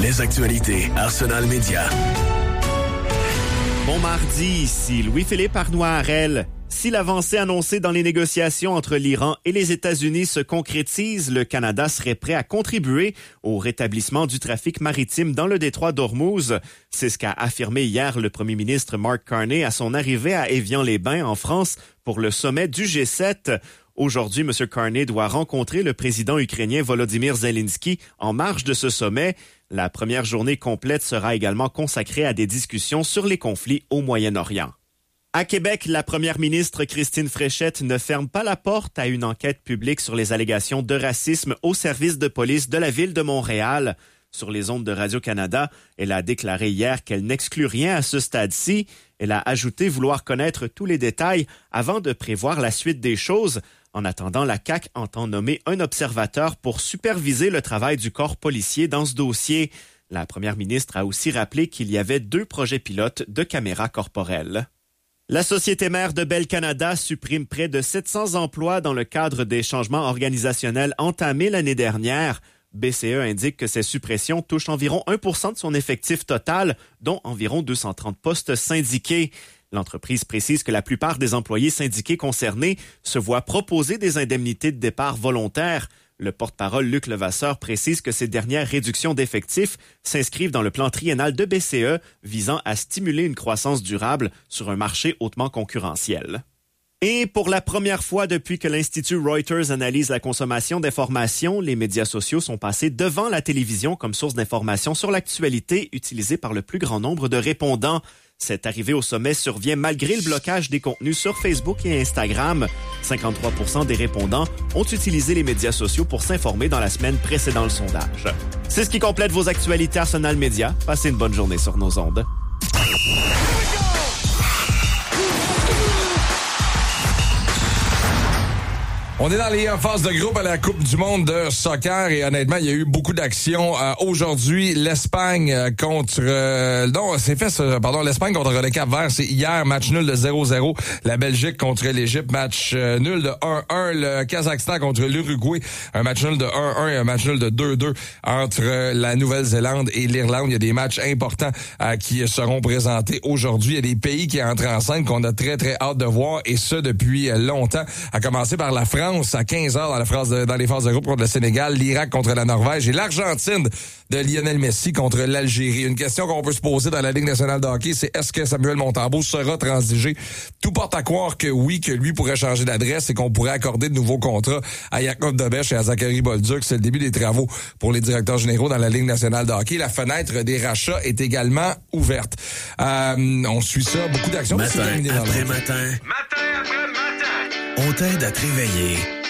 Les actualités Arsenal Média. Bon mardi, ici Louis-Philippe Arnois-Harel. Si l'avancée annoncée dans les négociations entre l'Iran et les États-Unis se concrétise, le Canada serait prêt à contribuer au rétablissement du trafic maritime dans le détroit d'Ormuz. C'est ce qu'a affirmé hier le premier ministre Mark Carney à son arrivée à Évian-les-Bains en France pour le sommet du G7. Aujourd'hui, M. Carney doit rencontrer le président ukrainien Volodymyr Zelensky en marge de ce sommet. La première journée complète sera également consacrée à des discussions sur les conflits au Moyen-Orient. À Québec, la première ministre Christine Fréchette ne ferme pas la porte à une enquête publique sur les allégations de racisme au service de police de la ville de Montréal. Sur les ondes de Radio-Canada, elle a déclaré hier qu'elle n'exclut rien à ce stade-ci. Elle a ajouté vouloir connaître tous les détails avant de prévoir la suite des choses. En attendant, la CAQ entend nommer un observateur pour superviser le travail du corps policier dans ce dossier. La première ministre a aussi rappelé qu'il y avait 2 projets pilotes de caméras corporelles. La société mère de Bell Canada supprime près de 700 emplois dans le cadre des changements organisationnels entamés l'année dernière. BCE indique que ces suppressions touchent environ 1% de son effectif total, dont environ 230 postes syndiqués. L'entreprise précise que la plupart des employés syndiqués concernés se voient proposer des indemnités de départ volontaires. Le porte-parole Luc Levasseur précise que ces dernières réductions d'effectifs s'inscrivent dans le plan triennal de BCE visant à stimuler une croissance durable sur un marché hautement concurrentiel. Et pour la première fois depuis que l'Institut Reuters analyse la consommation d'informations, les médias sociaux sont passés devant la télévision comme source d'information sur l'actualité utilisée par le plus grand nombre de répondants. Cette arrivée au sommet survient malgré le blocage des contenus sur Facebook et Instagram. 53% des répondants ont utilisé les médias sociaux pour s'informer dans la semaine précédant le sondage. C'est ce qui complète vos actualités Arsenal Média. Passez une bonne journée sur nos ondes. On est dans les phases de groupe à la Coupe du monde de soccer et honnêtement, il y a eu beaucoup d'actions. Aujourd'hui, l'Espagne contre... l'Espagne contre le Cap-Vert, c'est hier, match nul de 0-0. La Belgique contre l'Égypte, match nul de 1-1. Le Kazakhstan contre l'Uruguay, un match nul de 1-1 et un match nul de 2-2 entre la Nouvelle-Zélande et l'Irlande. Il y a des matchs importants qui seront présentés aujourd'hui. Il y a des pays qui entrent en scène qu'on a très, très hâte de voir et ce, depuis longtemps. À commencer par la France à 15h dans les phases de groupe contre le Sénégal, l'Irak contre la Norvège et l'Argentine de Lionel Messi contre l'Algérie. Une question qu'on peut se poser dans la Ligue nationale de hockey, c'est est-ce que Samuel Montembeault sera transigé? Tout porte à croire que oui, que lui pourrait changer d'adresse et qu'on pourrait accorder de nouveaux contrats à Jakub Dobeš et à Zachary Bolduc. C'est le début des travaux pour les directeurs généraux dans la Ligue nationale de hockey. La fenêtre des rachats est également ouverte. On suit ça, beaucoup d'actions. Matin après matin. On t'aide à te réveiller